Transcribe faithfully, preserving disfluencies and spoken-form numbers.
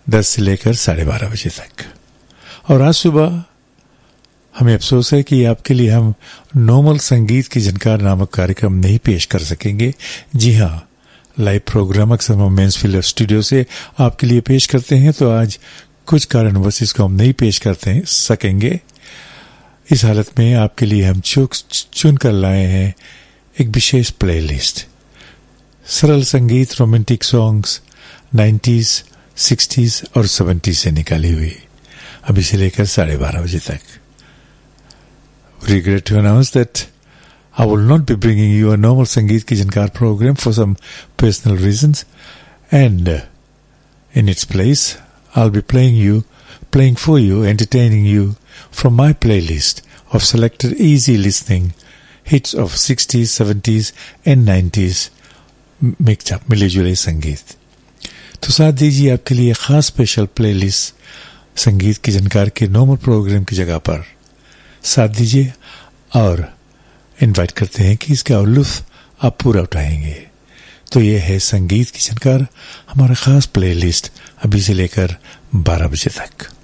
दस से लेकर साढ़े बारह बजे तक। और आज सुबह हमें अफसोस है कि आपके लिए हम नॉर्मल संगीत की झनकार नामक कार्यक्रम नहीं पेश कर सकेंगे। जी हाँ, लाइव प्रोग्राम अक्सर हम मैन्सफील्ड स्टूडियो से आपके लिए पेश करते हैं, तो आज कुछ कारणवश इसको हम नहीं पेश करते हैं सकेंगे। इस हालत में आपके लिए हम चुन कर लाए हैं एक विशेष प्लेलिस्ट, सरल संगीत, रोमांटिक सॉन्ग्स नाइन्टीज, सिक्सटीज और सेवेंटीज से निकाली हुई, अभी से लेकर साढ़े बारह बजे तक। Regret to announce that I will not be bringing you a normal Sangeet Ki Jankar program for some personal reasons, and uh, in its place I'll be playing you, playing for you, entertaining you from my playlist of selected easy listening hits of sixties, seventies and nineties mixed up, मिले जुले संगीत। तो साथ दीजिए आपके लिए खास special playlist संगीत की जानकार के नॉर्मल प्रोग्राम की जगह पर साथ दीजिए, और इनवाइट करते हैं कि इसका लुत्फ आप पूरा उठाएंगे। तो ये है संगीत की जानकार, हमारा खास प्लेलिस्ट अभी से लेकर बारह बजे तक।